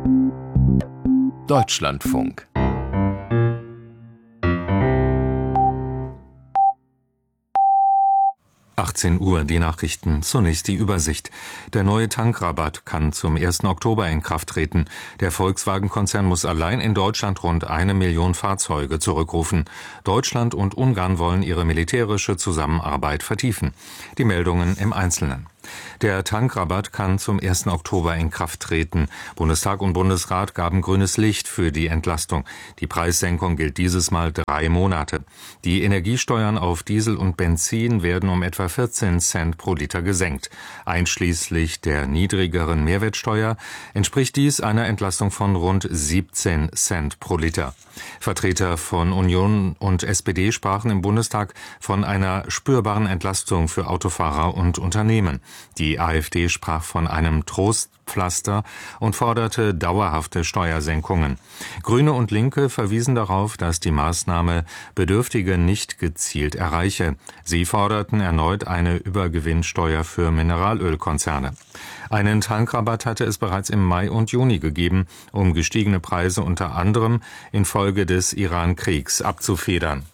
Deutschlandfunk. Uhr, die Nachrichten. Zunächst die Übersicht. Der neue Tankrabatt kann zum 1. Oktober in Kraft treten. Der Volkswagen-Konzern muss allein in Deutschland rund 1 Million Fahrzeuge zurückrufen. Deutschland und Ungarn wollen ihre militärische Zusammenarbeit vertiefen. Die Meldungen im Einzelnen. Der Tankrabatt kann zum 1. Oktober in Kraft treten. Bundestag und Bundesrat gaben grünes Licht für die Entlastung. Die Preissenkung gilt dieses Mal 3 Monate. Die Energiesteuern auf Diesel und Benzin werden um etwa 14 Cent pro Liter gesenkt. Einschließlich der niedrigeren Mehrwertsteuer entspricht dies einer Entlastung von rund 17 Cent pro Liter. Vertreter von Union und SPD sprachen im Bundestag von einer spürbaren Entlastung für Autofahrer und Unternehmen. Die AfD sprach von einem Trostpflaster und forderte dauerhafte Steuersenkungen. Grüne und Linke verwiesen darauf, dass die Maßnahme Bedürftige nicht gezielt erreiche. Sie forderten erneut eine Übergewinnsteuer für Mineralölkonzerne. Einen Tankrabatt hatte es bereits im Mai und Juni gegeben, um gestiegene Preise unter anderem infolge des Iran-Kriegs abzufedern.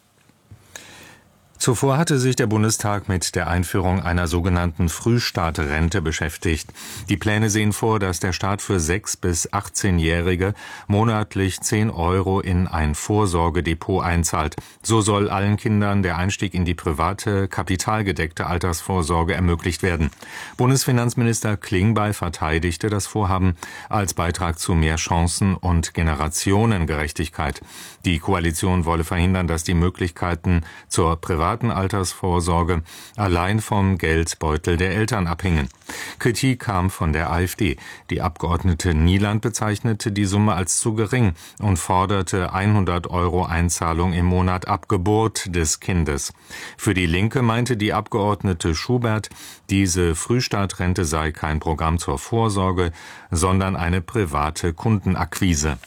Zuvor hatte sich der Bundestag mit der Einführung einer sogenannten Frühstartrente beschäftigt. Die Pläne sehen vor, dass der Staat für 6- bis 18-Jährige monatlich 10 € in ein Vorsorgedepot einzahlt. So soll allen Kindern der Einstieg in die private, kapitalgedeckte Altersvorsorge ermöglicht werden. Bundesfinanzminister Klingbeil verteidigte das Vorhaben als Beitrag zu mehr Chancen und Generationengerechtigkeit. Die Koalition wolle verhindern, dass die Möglichkeiten zur privaten Altersvorsorge allein vom Geldbeutel der Eltern abhängen. Kritik kam von der AfD. Die Abgeordnete Nieland bezeichnete die Summe als zu gering und forderte 100 € Einzahlung im Monat ab Geburt des Kindes. Für die Linke meinte die Abgeordnete Schubert, diese Frühstartrente sei kein Programm zur Vorsorge, sondern eine private Kundenakquise.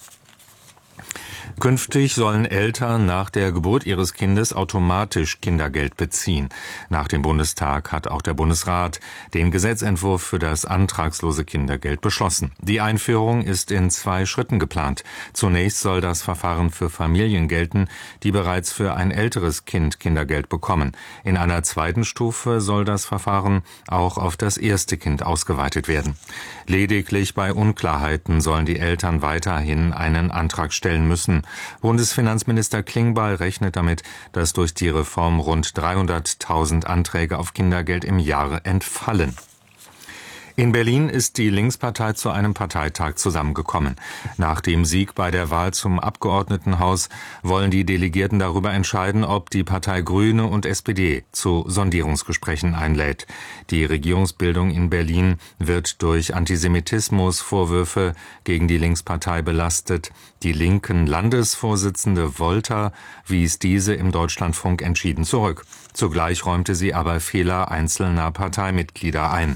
Künftig sollen Eltern nach der Geburt ihres Kindes automatisch Kindergeld beziehen. Nach dem Bundestag hat auch der Bundesrat den Gesetzentwurf für das antragslose Kindergeld beschlossen. Die Einführung ist in 2 Schritten geplant. Zunächst soll das Verfahren für Familien gelten, die bereits für ein älteres Kind Kindergeld bekommen. In einer zweiten Stufe soll das Verfahren auch auf das erste Kind ausgeweitet werden. Lediglich bei Unklarheiten sollen die Eltern weiterhin einen Antrag stellen müssen. Bundesfinanzminister Klingbeil rechnet damit, dass durch die Reform rund 300.000 Anträge auf Kindergeld im Jahr entfallen. In Berlin ist die Linkspartei zu einem Parteitag zusammengekommen. Nach dem Sieg bei der Wahl zum Abgeordnetenhaus wollen die Delegierten darüber entscheiden, ob die Partei Grüne und SPD zu Sondierungsgesprächen einlädt. Die Regierungsbildung in Berlin wird durch Antisemitismusvorwürfe gegen die Linkspartei belastet. Die linken Landesvorsitzende Wolter wies diese im Deutschlandfunk entschieden zurück. Zugleich räumte sie aber Fehler einzelner Parteimitglieder ein.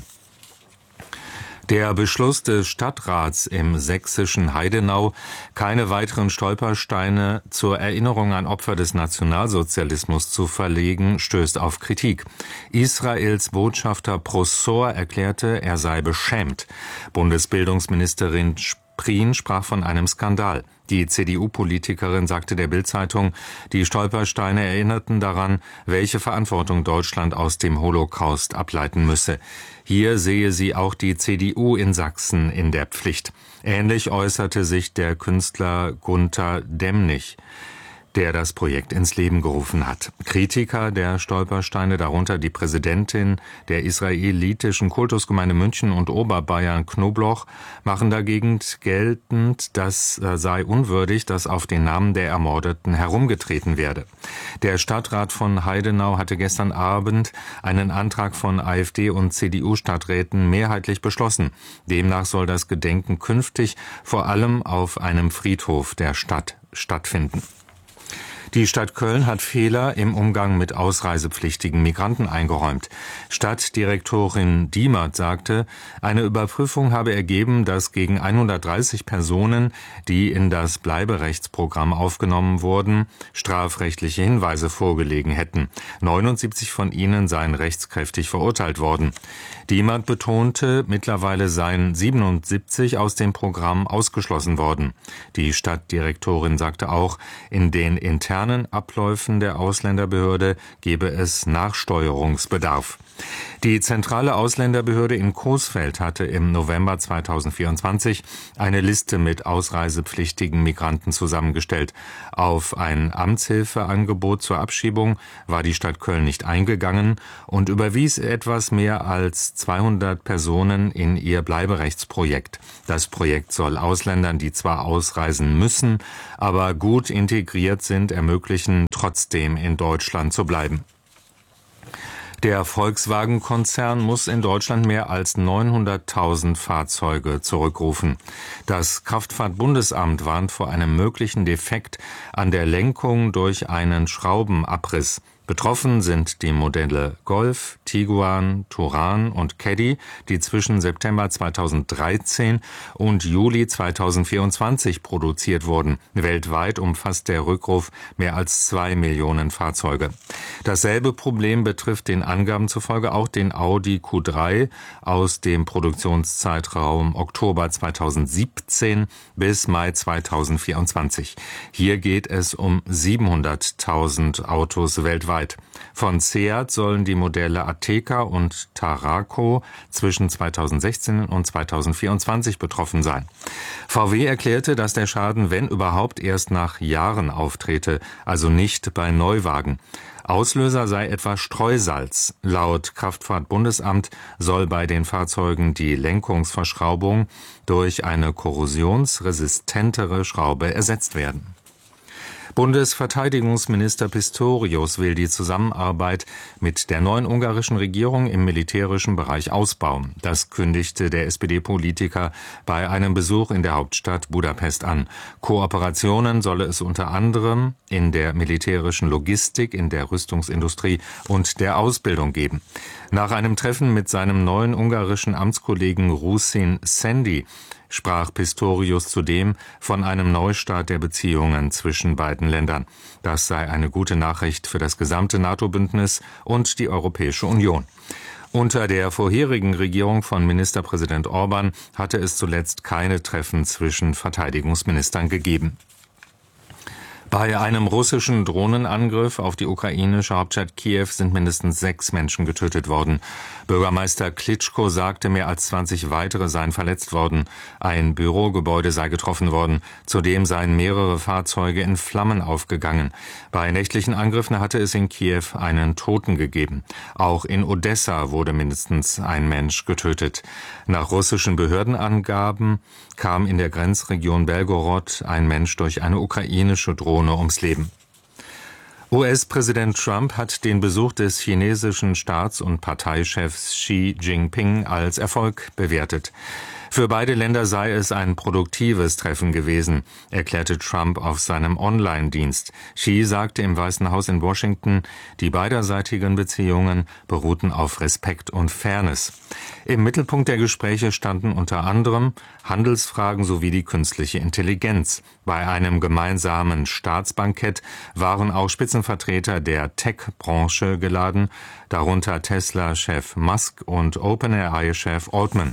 Der Beschluss des Stadtrats im sächsischen Heidenau, keine weiteren Stolpersteine zur Erinnerung an Opfer des Nationalsozialismus zu verlegen, stößt auf Kritik. Israels Botschafter Prosor erklärte, er sei beschämt. Bundesbildungsministerin Prien sprach von einem Skandal. Die CDU-Politikerin sagte der Bild-Zeitung, die Stolpersteine erinnerten daran, welche Verantwortung Deutschland aus dem Holocaust ableiten müsse. Hier sehe sie auch die CDU in Sachsen in der Pflicht. Ähnlich äußerte sich der Künstler Gunter Demnig, der das Projekt ins Leben gerufen hat. Kritiker der Stolpersteine, darunter die Präsidentin der israelitischen Kultusgemeinde München und Oberbayern Knobloch, machen dagegen geltend, das sei unwürdig, dass auf den Namen der Ermordeten herumgetreten werde. Der Stadtrat von Heidenau hatte gestern Abend einen Antrag von AfD und CDU-Stadträten mehrheitlich beschlossen. Demnach soll das Gedenken künftig vor allem auf einem Friedhof der Stadt stattfinden. Die Stadt Köln hat Fehler im Umgang mit ausreisepflichtigen Migranten eingeräumt. Stadtdirektorin Diemert sagte, eine Überprüfung habe ergeben, dass gegen 130 Personen, die in das Bleiberechtsprogramm aufgenommen wurden, strafrechtliche Hinweise vorgelegen hätten. 79 von ihnen seien rechtskräftig verurteilt worden. Diemert betonte, mittlerweile seien 77 aus dem Programm ausgeschlossen worden. Die Stadtdirektorin sagte auch, in den internen Abläufen der Ausländerbehörde gebe es Nachsteuerungsbedarf. Die zentrale Ausländerbehörde in Coesfeld hatte im November 2024 eine Liste mit ausreisepflichtigen Migranten zusammengestellt. Auf ein Amtshilfeangebot zur Abschiebung war die Stadt Köln nicht eingegangen und überwies etwas mehr als 200 Personen in ihr Bleiberechtsprojekt. Das Projekt soll Ausländern, die zwar ausreisen müssen, aber gut integriert sind, ermöglichen, trotzdem in Deutschland zu bleiben. Der Volkswagen-Konzern muss in Deutschland mehr als 900.000 Fahrzeuge zurückrufen. Das Kraftfahrt-Bundesamt warnt vor einem möglichen Defekt an der Lenkung durch einen Schraubenabriss. Betroffen sind die Modelle Golf, Tiguan, Touran und Caddy, die zwischen September 2013 und Juli 2024 produziert wurden. Weltweit umfasst der Rückruf mehr als 2 Millionen Fahrzeuge. Dasselbe Problem betrifft den Angaben zufolge auch den Audi Q3 aus dem Produktionszeitraum Oktober 2017 bis Mai 2024. Hier geht es um 700.000 Autos weltweit. Von Seat sollen die Modelle Ateca und Tarraco zwischen 2016 und 2024 betroffen sein. VW erklärte, dass der Schaden, wenn überhaupt, erst nach Jahren auftrete, also nicht bei Neuwagen. Auslöser sei etwa Streusalz. Laut Kraftfahrt-Bundesamt soll bei den Fahrzeugen die Lenkungsverschraubung durch eine korrosionsresistentere Schraube ersetzt werden. Bundesverteidigungsminister Pistorius will die Zusammenarbeit mit der neuen ungarischen Regierung im militärischen Bereich ausbauen. Das kündigte der SPD-Politiker bei einem Besuch in der Hauptstadt Budapest an. Kooperationen solle es unter anderem in der militärischen Logistik, in der Rüstungsindustrie und der Ausbildung geben. Nach einem Treffen mit seinem neuen ungarischen Amtskollegen Rusin Sandy sprach Pistorius zudem von einem Neustart der Beziehungen zwischen beiden Ländern. Das sei eine gute Nachricht für das gesamte NATO-Bündnis und die Europäische Union. Unter der vorherigen Regierung von Ministerpräsident Orban hatte es zuletzt keine Treffen zwischen Verteidigungsministern gegeben. Bei einem russischen Drohnenangriff auf die ukrainische Hauptstadt Kiew sind mindestens 6 Menschen getötet worden. Bürgermeister Klitschko sagte, mehr als 20 weitere seien verletzt worden. Ein Bürogebäude sei getroffen worden. Zudem seien mehrere Fahrzeuge in Flammen aufgegangen. Bei nächtlichen Angriffen hatte es in Kiew einen Toten gegeben. Auch in Odessa wurde mindestens ein Mensch getötet. Nach russischen Behördenangaben kam in der Grenzregion Belgorod ein Mensch durch eine ukrainische Drohne ums Leben. US-Präsident Trump hat den Besuch des chinesischen Staats- und Parteichefs Xi Jinping als Erfolg bewertet. Für beide Länder sei es ein produktives Treffen gewesen, erklärte Trump auf seinem Online-Dienst. Xi sagte im Weißen Haus in Washington, die beiderseitigen Beziehungen beruhten auf Respekt und Fairness. Im Mittelpunkt der Gespräche standen unter anderem Handelsfragen sowie die künstliche Intelligenz. Bei einem gemeinsamen Staatsbankett waren auch Spitzenvertreter der Tech-Branche geladen, darunter Tesla-Chef Musk und OpenAI-Chef Altman.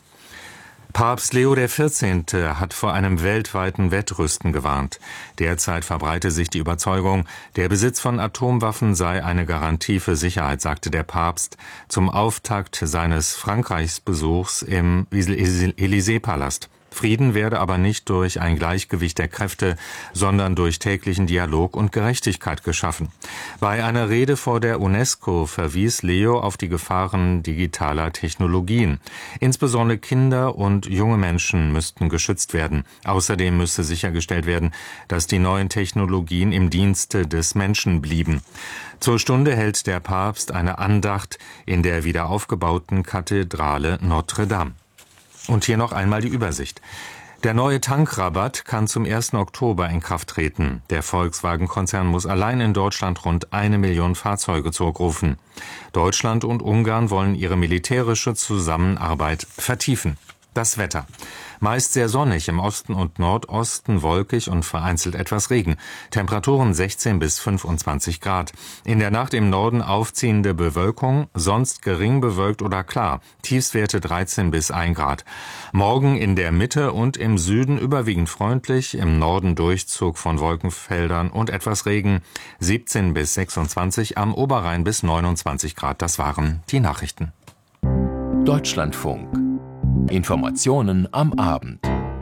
Papst Leo XIV. Hat vor einem weltweiten Wettrüsten gewarnt. Derzeit verbreite sich die Überzeugung, der Besitz von Atomwaffen sei eine Garantie für Sicherheit, sagte der Papst zum Auftakt seines Frankreichsbesuchs im Élysée-Palast. Frieden werde aber nicht durch ein Gleichgewicht der Kräfte, sondern durch täglichen Dialog und Gerechtigkeit geschaffen. Bei einer Rede vor der UNESCO verwies Leo auf die Gefahren digitaler Technologien. Insbesondere Kinder und junge Menschen müssten geschützt werden. Außerdem müsse sichergestellt werden, dass die neuen Technologien im Dienste des Menschen blieben. Zur Stunde hält der Papst eine Andacht in der wiederaufgebauten Kathedrale Notre Dame. Und hier noch einmal die Übersicht. Der neue Tankrabatt kann zum 1. Oktober in Kraft treten. Der Volkswagen-Konzern muss allein in Deutschland rund 1 Million Fahrzeuge zurückrufen. Deutschland und Ungarn wollen ihre militärische Zusammenarbeit vertiefen. Das Wetter. Meist sehr sonnig, im Osten und Nordosten wolkig und vereinzelt etwas Regen. Temperaturen 16 bis 25 Grad. In der Nacht im Norden aufziehende Bewölkung, sonst gering bewölkt oder klar. Tiefstwerte 13 bis 1 Grad. Morgen in der Mitte und im Süden überwiegend freundlich, im Norden Durchzug von Wolkenfeldern und etwas Regen. 17 bis 26, am Oberrhein bis 29 Grad. Das waren die Nachrichten. Deutschlandfunk. Informationen am Abend.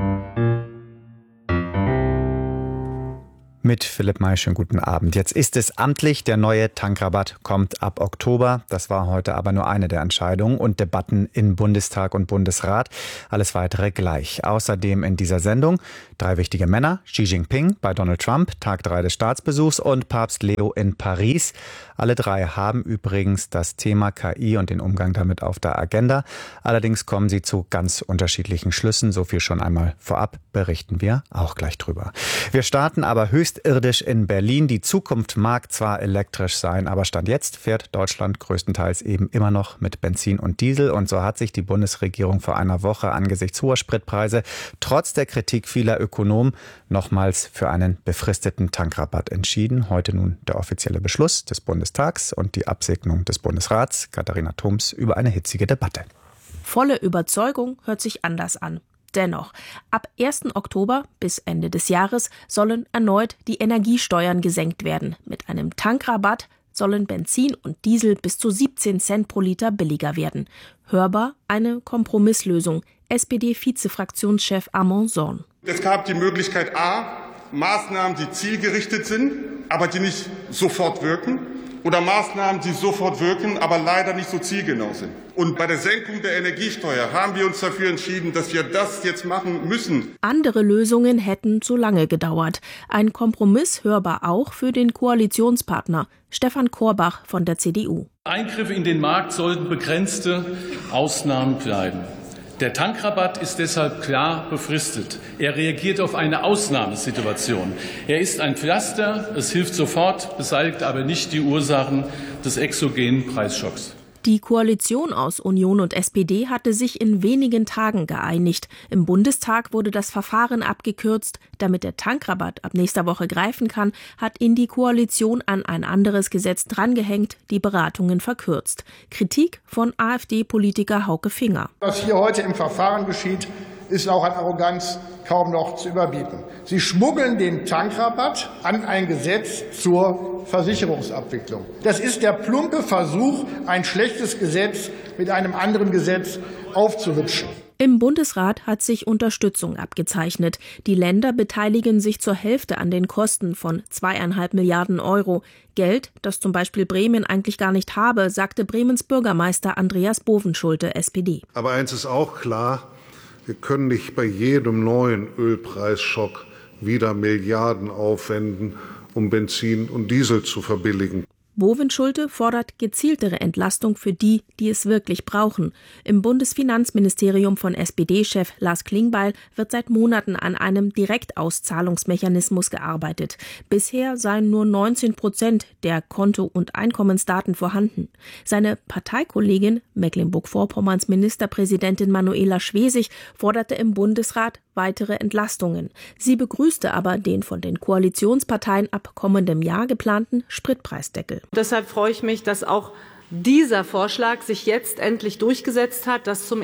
Mit Philipp May, schönen guten Abend. Jetzt ist es amtlich, der neue Tankrabatt kommt ab Oktober. Das war heute aber nur eine der Entscheidungen und Debatten in Bundestag und Bundesrat. Alles Weitere gleich. Außerdem in dieser Sendung 3 wichtige Männer. Xi Jinping bei Donald Trump, Tag 3 des Staatsbesuchs, und Papst Leo in Paris. Alle 3 haben übrigens das Thema KI und den Umgang damit auf der Agenda. Allerdings kommen sie zu ganz unterschiedlichen Schlüssen. So viel schon einmal vorab, berichten wir auch gleich drüber. Wir starten aber höchstirdisch in Berlin. Die Zukunft mag zwar elektrisch sein, aber Stand jetzt fährt Deutschland größtenteils eben immer noch mit Benzin und Diesel. Und so hat sich die Bundesregierung vor einer Woche angesichts hoher Spritpreise trotz der Kritik vieler Ökonomen nochmals für einen befristeten Tankrabatt entschieden. Heute nun der offizielle Beschluss des Bundestags und die Absegnung des Bundesrats. Katharina Thoms über eine hitzige Debatte. Volle Überzeugung hört sich anders an. Dennoch, ab 1. Oktober bis Ende des Jahres sollen erneut die Energiesteuern gesenkt werden. Mit einem Tankrabatt sollen Benzin und Diesel bis zu 17 Cent pro Liter billiger werden. Hörbar eine Kompromisslösung. SPD-Vizefraktionschef Armand Sorn. Es gab die Möglichkeit A, Maßnahmen, die zielgerichtet sind, aber die nicht sofort wirken, oder Maßnahmen, die sofort wirken, aber leider nicht so zielgenau sind. Und bei der Senkung der Energiesteuer haben wir uns dafür entschieden, dass wir das jetzt machen müssen. Andere Lösungen hätten zu lange gedauert. Ein Kompromiss hörbar auch für den Koalitionspartner Stefan Korbach von der CDU. Eingriffe in den Markt sollten begrenzte Ausnahmen bleiben. Der Tankrabatt ist deshalb klar befristet. Er reagiert auf eine Ausnahmesituation. Er ist ein Pflaster, es hilft sofort, beseitigt aber nicht die Ursachen des exogenen Preisschocks. Die Koalition aus Union und SPD hatte sich in wenigen Tagen geeinigt. Im Bundestag wurde das Verfahren abgekürzt. Damit der Tankrabatt ab nächster Woche greifen kann, hat ihn die Koalition an ein anderes Gesetz drangehängt, die Beratungen verkürzt. Kritik von AfD-Politiker Hauke Finger. Was hier heute im Verfahren geschieht, ist auch an Arroganz kaum noch zu überbieten. Sie schmuggeln den Tankrabatt an ein Gesetz zur Versicherungsabwicklung. Das ist der plumpe Versuch, ein schlechtes Gesetz mit einem anderen Gesetz aufzuhübschen. Im Bundesrat hat sich Unterstützung abgezeichnet. Die Länder beteiligen sich zur Hälfte an den Kosten von 2,5 Milliarden Euro. Geld, das zum Beispiel Bremen eigentlich gar nicht habe, sagte Bremens Bürgermeister Andreas Bovenschulte, SPD. Aber eins ist auch klar: Wir können nicht bei jedem neuen Ölpreisschock wieder Milliarden aufwenden, um Benzin und Diesel zu verbilligen. Bovenschulte fordert gezieltere Entlastung für die, die es wirklich brauchen. Im Bundesfinanzministerium von SPD-Chef Lars Klingbeil wird seit Monaten an einem Direktauszahlungsmechanismus gearbeitet. Bisher seien nur 19% der Konto- und Einkommensdaten vorhanden. Seine Parteikollegin, Mecklenburg-Vorpommerns Ministerpräsidentin Manuela Schwesig, forderte im Bundesrat weitere Entlastungen. Sie begrüßte aber den von den Koalitionsparteien ab kommendem Jahr geplanten Spritpreisdeckel. Deshalb freue ich mich, dass auch dieser Vorschlag sich jetzt endlich durchgesetzt hat, dass zum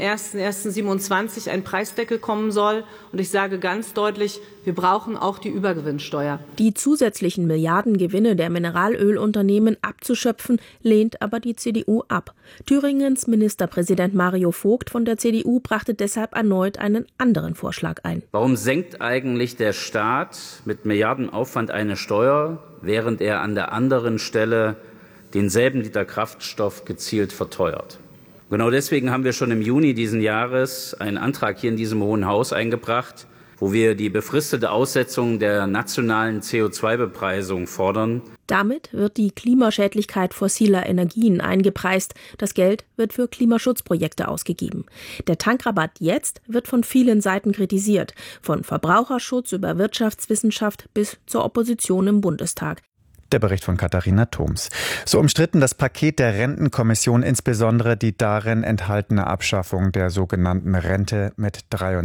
01.01.27 ein Preisdeckel kommen soll. Und ich sage ganz deutlich, wir brauchen auch die Übergewinnsteuer. Die zusätzlichen Milliardengewinne der Mineralölunternehmen abzuschöpfen, lehnt aber die CDU ab. Thüringens Ministerpräsident Mario Vogt von der CDU brachte deshalb erneut einen anderen Vorschlag ein. Warum senkt eigentlich der Staat mit Milliardenaufwand eine Steuer, während er an der anderen Stelle denselben Liter Kraftstoff gezielt verteuert? Genau deswegen haben wir schon im Juni diesen Jahres einen Antrag hier in diesem Hohen Haus eingebracht, wo wir die befristete Aussetzung der nationalen CO2-Bepreisung fordern. Damit wird die Klimaschädlichkeit fossiler Energien eingepreist. Das Geld wird für Klimaschutzprojekte ausgegeben. Der Tankrabatt jetzt wird von vielen Seiten kritisiert. Von Verbraucherschutz über Wirtschaftswissenschaft bis zur Opposition im Bundestag. Der Bericht von Katharina Thoms. So umstritten das Paket der Rentenkommission, insbesondere die darin enthaltene Abschaffung der sogenannten Rente mit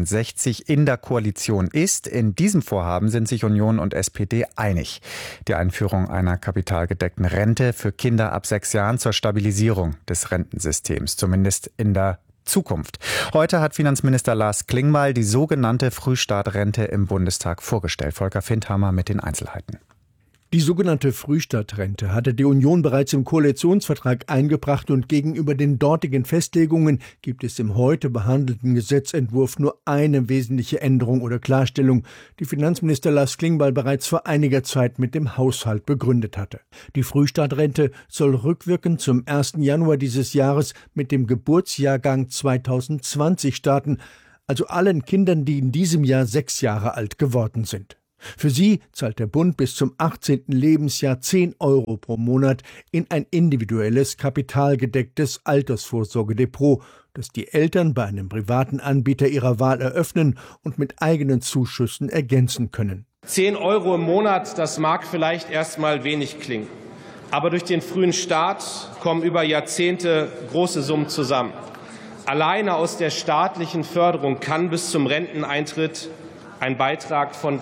63 in der Koalition ist. In diesem Vorhaben sind sich Union und SPD einig. Die Einführung einer kapitalgedeckten Rente für Kinder ab 6 Jahren zur Stabilisierung des Rentensystems, zumindest in der Zukunft. Heute hat Finanzminister Lars Klingbeil die sogenannte Frühstartrente im Bundestag vorgestellt. Volker Findhammer mit den Einzelheiten. Die sogenannte Frühstartrente hatte die Union bereits im Koalitionsvertrag eingebracht und gegenüber den dortigen Festlegungen gibt es im heute behandelten Gesetzentwurf nur eine wesentliche Änderung oder Klarstellung, die Finanzminister Lars Klingbeil bereits vor einiger Zeit mit dem Haushalt begründet hatte. Die Frühstartrente soll rückwirkend zum 1. Januar dieses Jahres mit dem Geburtsjahrgang 2020 starten, also allen Kindern, die in diesem Jahr 6 Jahre alt geworden sind. Für sie zahlt der Bund bis zum 18. Lebensjahr 10 € pro Monat in ein individuelles, kapitalgedecktes Altersvorsorgedepot, das die Eltern bei einem privaten Anbieter ihrer Wahl eröffnen und mit eigenen Zuschüssen ergänzen können. 10 € im Monat, das mag vielleicht erstmal wenig klingen. Aber durch den frühen Start kommen über Jahrzehnte große Summen zusammen. Alleine aus der staatlichen Förderung kann bis zum Renteneintritt ein Beitrag von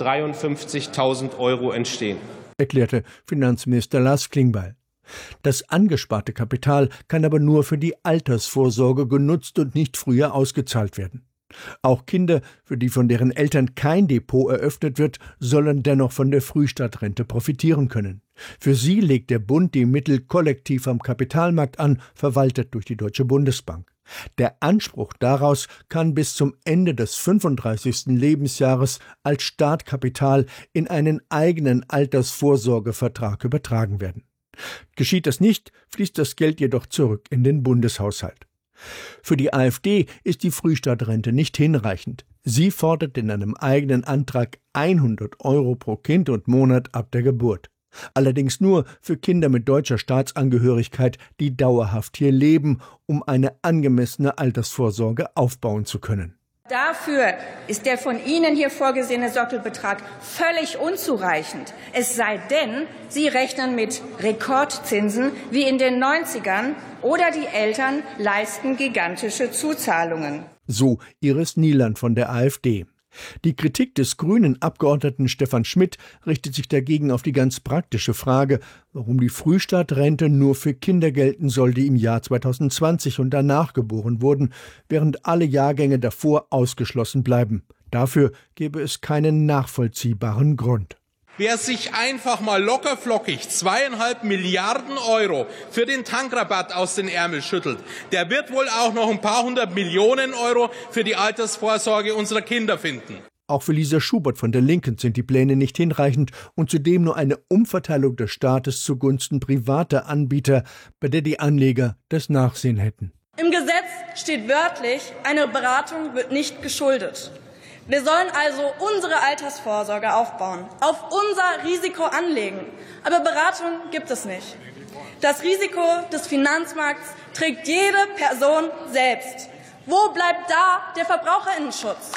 53.000 € entstehen, erklärte Finanzminister Lars Klingbeil. Das angesparte Kapital kann aber nur für die Altersvorsorge genutzt und nicht früher ausgezahlt werden. Auch Kinder, für die von deren Eltern kein Depot eröffnet wird, sollen dennoch von der Frühstartrente profitieren können. Für sie legt der Bund die Mittel kollektiv am Kapitalmarkt an, verwaltet durch die Deutsche Bundesbank. Der Anspruch daraus kann bis zum Ende des 35. Lebensjahres als Startkapital in einen eigenen Altersvorsorgevertrag übertragen werden. Geschieht das nicht, fließt das Geld jedoch zurück in den Bundeshaushalt. Für die AfD ist die Frühstartrente nicht hinreichend. Sie fordert in einem eigenen Antrag 100 € pro Kind und Monat ab der Geburt. Allerdings nur für Kinder mit deutscher Staatsangehörigkeit, die dauerhaft hier leben, um eine angemessene Altersvorsorge aufbauen zu können. Dafür ist der von Ihnen hier vorgesehene Sockelbetrag völlig unzureichend. Es sei denn, Sie rechnen mit Rekordzinsen wie in den 90ern oder die Eltern leisten gigantische Zuzahlungen. So Iris Nieland von der AfD. Die Kritik des grünen Abgeordneten Stefan Schmidt richtet sich dagegen auf die ganz praktische Frage, warum die Frühstartrente nur für Kinder gelten soll, die im Jahr 2020 und danach geboren wurden, während alle Jahrgänge davor ausgeschlossen bleiben. Dafür gäbe es keinen nachvollziehbaren Grund. Wer sich einfach mal lockerflockig 2,5 Milliarden € für den Tankrabatt aus den Ärmeln schüttelt, der wird wohl auch noch ein paar 100 Millionen € für die Altersvorsorge unserer Kinder finden. Auch für Lisa Schubert von der Linken sind die Pläne nicht hinreichend und zudem nur eine Umverteilung des Staates zugunsten privater Anbieter, bei der die Anleger das Nachsehen hätten. Im Gesetz steht wörtlich, eine Beratung wird nicht geschuldet. Wir sollen also unsere Altersvorsorge aufbauen, auf unser Risiko anlegen. Aber Beratung gibt es nicht. Das Risiko des Finanzmarkts trägt jede Person selbst. Wo bleibt da der Verbraucherinnenschutz?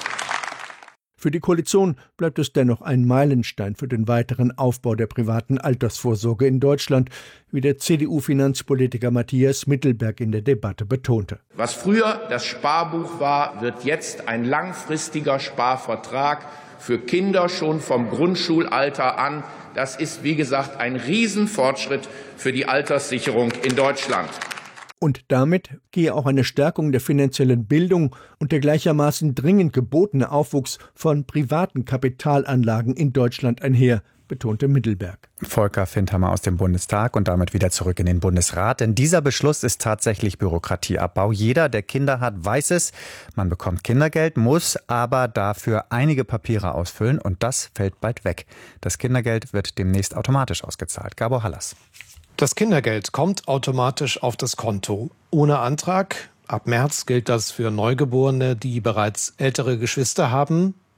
Für die Koalition bleibt es dennoch ein Meilenstein für den weiteren Aufbau der privaten Altersvorsorge in Deutschland, wie der CDU-Finanzpolitiker Matthias Mittelberg in der Debatte betonte. Was früher das Sparbuch war, wird jetzt ein langfristiger Sparvertrag für Kinder schon vom Grundschulalter an. Das ist, wie gesagt, ein Riesenfortschritt für die Alterssicherung in Deutschland. Und damit gehe auch eine Stärkung der finanziellen Bildung und der gleichermaßen dringend gebotene Aufwuchs von privaten Kapitalanlagen in Deutschland einher, betonte Mittelberg. Volker Findhammer aus dem Bundestag und damit wieder zurück in den Bundesrat. Denn dieser Beschluss ist tatsächlich Bürokratieabbau. Jeder, der Kinder hat, weiß es. Man bekommt Kindergeld, muss aber dafür einige Papiere ausfüllen und das fällt bald weg. Das Kindergeld wird demnächst automatisch ausgezahlt. Gabor Hallas. Das Kindergeld kommt automatisch auf das Konto, ohne Antrag. Ab März gilt das für Neugeborene, die bereits ältere Geschwister haben.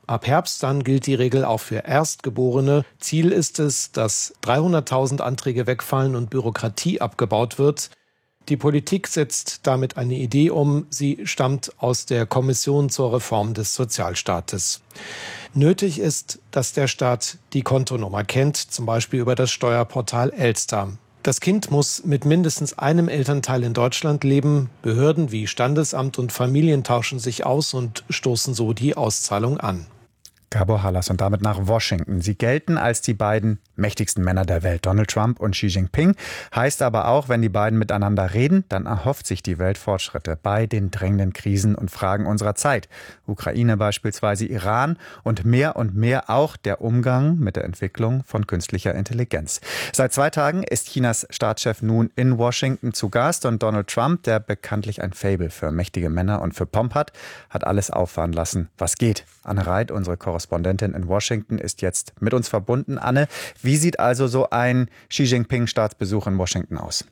Ab Herbst dann gilt die Regel auch für Erstgeborene. Ziel ist es, dass 300.000 Anträge wegfallen und Bürokratie abgebaut wird. Die Politik setzt damit eine Idee um. Sie stammt aus der Kommission zur Reform des Sozialstaates. Nötig ist, dass der Staat die Kontonummer kennt, zum Beispiel über das Steuerportal Elster. Das Kind muss mit mindestens einem Elternteil in Deutschland leben. Behörden wie Standesamt und Familien tauschen sich aus und stoßen so die Auszahlung an. Gabor Hallas und damit nach Washington. Sie gelten als die beiden mächtigsten Männer der Welt, Donald Trump und Xi Jinping. Heißt aber auch, wenn die beiden miteinander reden, dann erhofft sich die Welt Fortschritte bei den drängenden Krisen und Fragen unserer Zeit. Ukraine beispielsweise, Iran und mehr auch der Umgang mit der Entwicklung von künstlicher Intelligenz. Seit 2 Tagen ist Chinas Staatschef nun in Washington zu Gast und Donald Trump, der bekanntlich ein Faible für mächtige Männer und für Pomp hat alles auffahren lassen, was geht. Anne Reit, unsere Korrespondentin in Washington, ist jetzt mit uns verbunden. Anne, wie sieht also so ein Xi Jinping-Staatsbesuch in Washington aus?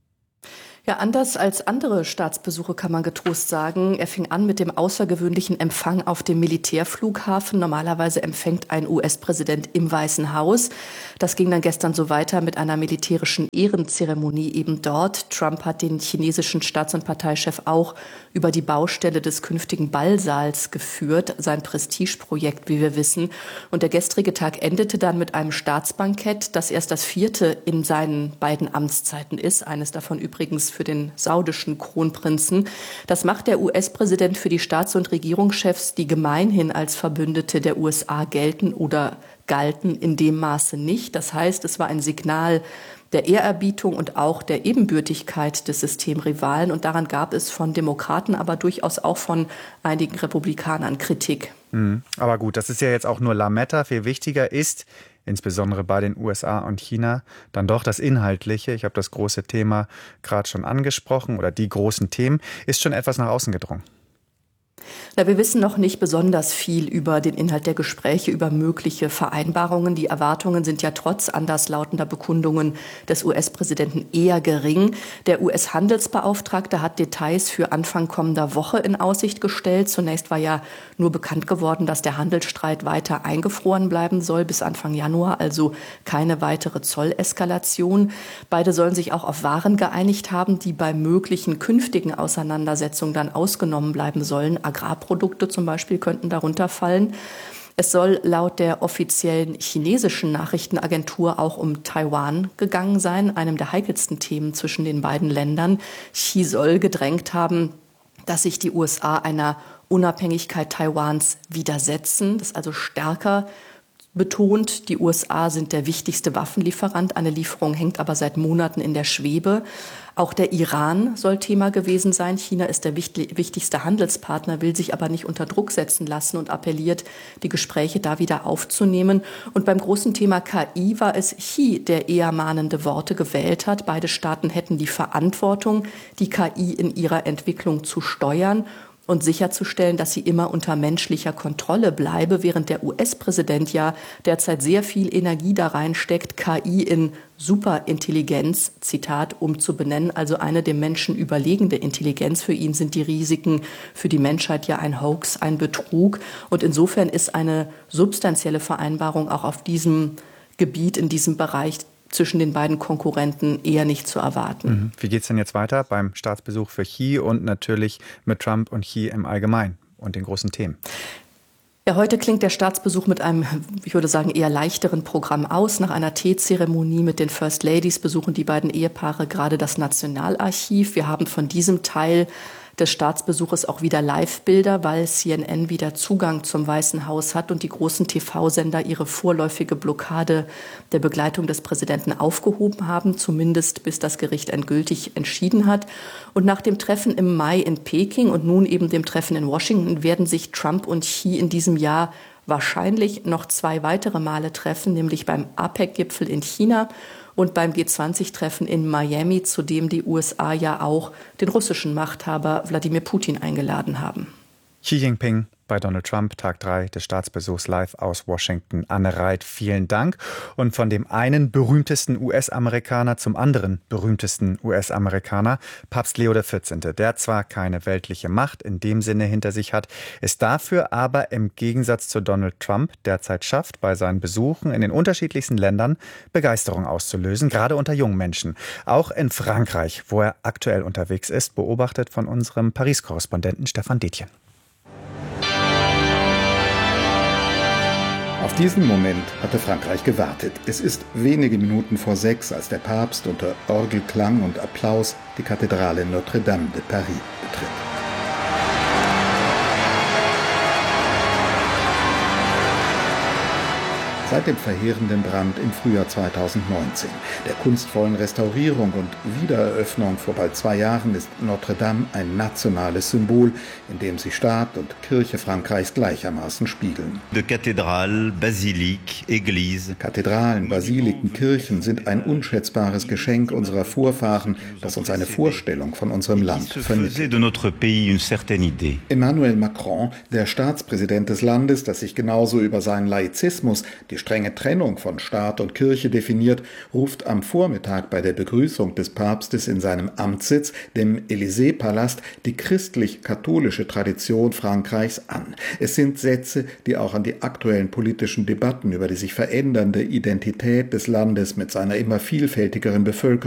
Ja, anders als andere Staatsbesuche kann man getrost sagen. Er fing an mit dem außergewöhnlichen Empfang auf dem Militärflughafen. Normalerweise empfängt ein US-Präsident im Weißen Haus. Das ging dann gestern so weiter mit einer militärischen Ehrenzeremonie eben dort. Trump hat den chinesischen Staats- und Parteichef auch über die Baustelle des künftigen Ballsaals geführt, sein Prestigeprojekt, wie wir wissen. Und der gestrige Tag endete dann mit einem Staatsbankett, das erst das 4. in seinen beiden Amtszeiten ist. Eines davon übrigens für den saudischen Kronprinzen. Das macht der US-Präsident für die Staats- und Regierungschefs, die gemeinhin als Verbündete der USA gelten oder galten, in dem Maße nicht. Das heißt, es war ein Signal der Ehrerbietung und auch der Ebenbürtigkeit des Systemrivalen. Und daran gab es von Demokraten, aber durchaus auch von einigen Republikanern Kritik. Aber gut, das ist ja jetzt auch nur Lametta. Viel wichtiger ist, insbesondere bei den USA und China, dann doch das Inhaltliche. Ich habe das große Thema gerade schon angesprochen oder die großen Themen. Ist schon etwas nach außen gedrungen? Na, wir wissen noch nicht besonders viel über den Inhalt der Gespräche, über mögliche Vereinbarungen. Die Erwartungen sind ja trotz anderslautender Bekundungen des US-Präsidenten eher gering. Der US-Handelsbeauftragte hat Details für Anfang kommender Woche in Aussicht gestellt. Zunächst war ja nur bekannt geworden, dass der Handelsstreit weiter eingefroren bleiben soll bis Anfang Januar, also keine weitere Zolleskalation. Beide sollen sich auch auf Waren geeinigt haben, die bei möglichen künftigen Auseinandersetzungen dann ausgenommen bleiben sollen. Agrarprodukte zum Beispiel könnten darunter fallen. Es soll laut der offiziellen chinesischen Nachrichtenagentur auch um Taiwan gegangen sein, einem der heikelsten Themen zwischen den beiden Ländern. Xi soll gedrängt haben, dass sich die USA einer Unabhängigkeit Taiwans widersetzen, das also stärker betont. Die USA sind der wichtigste Waffenlieferant. Eine Lieferung hängt aber seit Monaten in der Schwebe. Auch der Iran soll Thema gewesen sein. China ist der wichtigste Handelspartner, will sich aber nicht unter Druck setzen lassen und appelliert, die Gespräche da wieder aufzunehmen. Und beim großen Thema KI war es Xi, der eher mahnende Worte gewählt hat. Beide Staaten hätten die Verantwortung, die KI in ihrer Entwicklung zu steuern und sicherzustellen, dass sie immer unter menschlicher Kontrolle bleibe, während der US-Präsident ja derzeit sehr viel Energie da reinsteckt, KI in Superintelligenz, Zitat, umzubenennen, also eine dem Menschen überlegene Intelligenz. Für ihn sind die Risiken für die Menschheit ja ein Hoax, ein Betrug. Und insofern ist eine substanzielle Vereinbarung auch auf diesem Gebiet, in diesem Bereich zwischen den beiden Konkurrenten eher nicht zu erwarten. Wie geht es denn jetzt weiter beim Staatsbesuch für Xi und natürlich mit Trump und Xi im Allgemeinen und den großen Themen? Ja, heute klingt der Staatsbesuch mit einem, ich würde sagen, eher leichteren Programm aus. Nach einer Teezeremonie mit den First Ladies besuchen die beiden Ehepaare gerade das Nationalarchiv. Wir haben von diesem Teil des Staatsbesuches auch wieder Live-Bilder, weil CNN wieder Zugang zum Weißen Haus hat und die großen TV-Sender ihre vorläufige Blockade der Begleitung des Präsidenten aufgehoben haben, zumindest bis das Gericht endgültig entschieden hat. Und nach dem Treffen im Mai in Peking und nun eben dem Treffen in Washington werden sich Trump und Xi in diesem Jahr wahrscheinlich noch 2 weitere Male treffen, nämlich beim APEC-Gipfel in China und beim G20-Treffen in Miami, zu dem die USA ja auch den russischen Machthaber Wladimir Putin eingeladen haben. Xi Jinping bei Donald Trump, Tag 3 des Staatsbesuchs live aus Washington. Anne Reit, vielen Dank. Und von dem einen berühmtesten US-Amerikaner zum anderen berühmtesten US-Amerikaner, Papst Leo XIV., der zwar keine weltliche Macht in dem Sinne hinter sich hat, es dafür aber im Gegensatz zu Donald Trump derzeit schafft, bei seinen Besuchen in den unterschiedlichsten Ländern Begeisterung auszulösen, gerade unter jungen Menschen. Auch in Frankreich, wo er aktuell unterwegs ist, beobachtet von unserem Paris-Korrespondenten Stefan Detjen. Auf diesen Moment hatte Frankreich gewartet. Es ist wenige Minuten vor 6, als der Papst unter Orgelklang und Applaus die Kathedrale Notre-Dame de Paris betritt. Seit dem verheerenden Brand im Frühjahr 2019, der kunstvollen Restaurierung und Wiedereröffnung vor bald 2 Jahren ist Notre Dame ein nationales Symbol, in dem sich Staat und Kirche Frankreichs gleichermaßen spiegeln. Kathedralen, Basiliken, Kirchen sind ein unschätzbares Geschenk unserer Vorfahren, das uns eine Vorstellung von unserem Land vermittelt. Emmanuel Macron, der Staatspräsident des Landes, das sich genauso über seinen Laizismus, die strenge Trennung von Staat und Kirche definiert, ruft am Vormittag bei der Begrüßung des Papstes in seinem Amtssitz, dem Élysée-Palast, die christlich-katholische Tradition Frankreichs an. Es sind Sätze, die auch an die aktuellen politischen Debatten über die sich verändernde Identität des Landes mit seiner immer vielfältigeren Bevölkerung